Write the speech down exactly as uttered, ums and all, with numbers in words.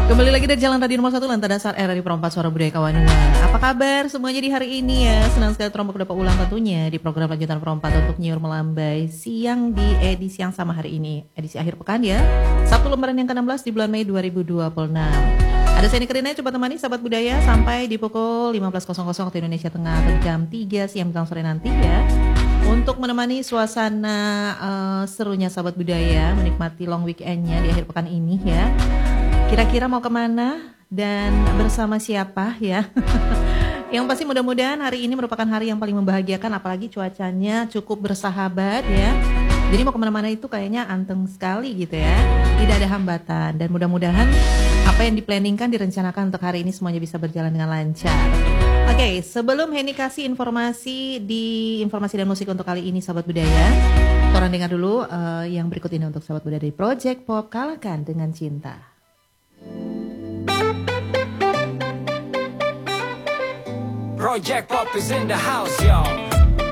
Kembali lagi dari Jalan Radio Nomor satu Lantai Dasar R R I Perempat Suara Budaya Kawanua. Apa kabar semuanya di hari ini ya? Senang sekali Terombak dapat ulang tentunya di program lanjutan Perempat untuk Nyiur Melambai siang di edisi yang sama hari ini, edisi akhir pekan ya, Sabtu lembaran yang ke enam belas di bulan Mei dua ribu dua puluh enam. Ada saya Nikerina coba temani sahabat budaya sampai di pukul lima belas waktu Indonesia Tengah atau jam tiga siang menjelang sore nanti ya, untuk menemani suasana uh, serunya sahabat budaya menikmati long weekendnya di akhir pekan ini ya. Kira-kira mau kemana dan bersama siapa ya? Yang pasti mudah-mudahan hari ini merupakan hari yang paling membahagiakan, apalagi cuacanya cukup bersahabat ya. Jadi mau kemana-mana itu kayaknya anteng sekali gitu ya. Tidak ada hambatan dan mudah-mudahan apa yang diplanningkan, direncanakan untuk hari ini semuanya bisa berjalan dengan lancar. Oke, sebelum Henny kasih informasi di informasi dan musik untuk kali ini sahabat budaya, orang dengar dulu uh, yang berikut ini untuk sahabat budaya dari Project Pop, Kalahkan Dengan Cinta. Project Pop is in the house, y'all.